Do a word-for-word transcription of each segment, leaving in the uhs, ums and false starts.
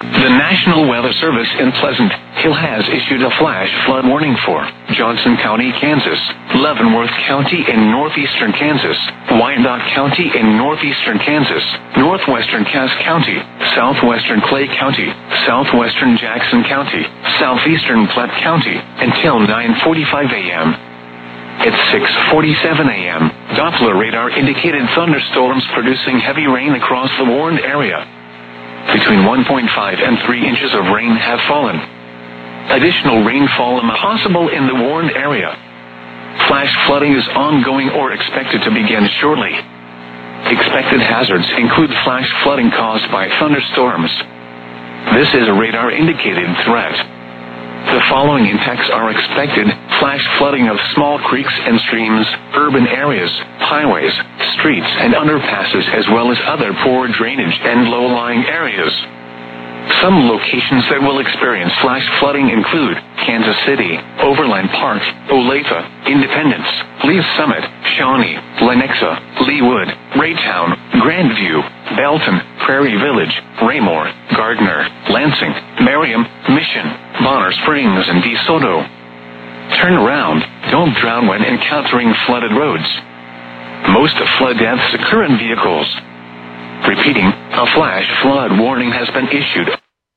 The National Weather Service in Pleasant Hill has issued a flash flood warning for Johnson County, Kansas, Leavenworth County in northeastern Kansas, Wyandotte County in northeastern Kansas, northwestern Cass County, southwestern Clay County, southwestern Jackson County, southeastern Platte County, until nine forty-five a.m. At six forty-seven a.m., Doppler radar indicated thunderstorms producing heavy rain across the warned area. Between one point five and three inches of rain have fallen. Additional rainfall is possible in the warned area. Flash flooding is ongoing or expected to begin shortly. Expected hazards include flash flooding caused by thunderstorms. This is a radar-indicated threat. The following impacts are expected: flash flooding of small creeks and streams, urban areas, highways, streets and underpasses, as well as other poor drainage and low-lying areas. Some locations that will experience flash flooding include Kansas City, Overland Park, Olathe, Independence, Lee's Summit, Shawnee, Lenexa, Leewood, Raytown, Grandview, Belton, Prairie Village, Raymore, Gardner, Lansing, Merriam, Mission, Bonner Springs, and DeSoto. Turn around. Don't drown when encountering flooded roads. Most flood deaths occur in vehicles. Repeating, a flash flood warning has been issued.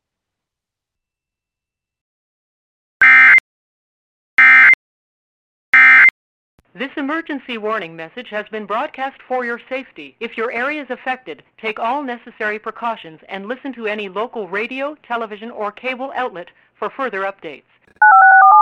This emergency warning message has been broadcast for your safety. If your area is affected, take all necessary precautions and listen to any local radio, television, or cable outlet for further updates.